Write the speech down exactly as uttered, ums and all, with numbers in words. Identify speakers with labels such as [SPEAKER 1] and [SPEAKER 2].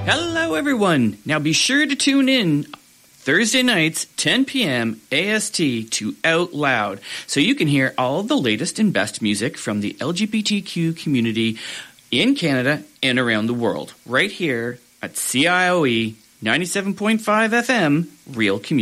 [SPEAKER 1] Hello, everyone. Now be sure to tune in Thursday nights, ten p.m. A S T to Out Loud, so you can hear all the latest and best music from the L G B T Q community in Canada and around the world, right here at C I O E ninety-seven point five F M, Real Community.